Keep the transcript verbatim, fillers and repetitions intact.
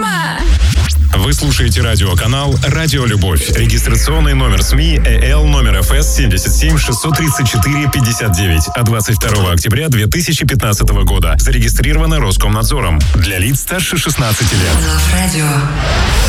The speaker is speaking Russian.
Мама! Вы слушаете радиоканал «Радио Любовь». Регистрационный номер СМИ ЭЛ номер ФС семьдесят семь шестьсот тридцать четыре пятьдесят девять от двадцать второго октября две тысячи пятнадцатого года. Зарегистрировано Роскомнадзором. Для лиц старше шестнадцати лет. Love Radio.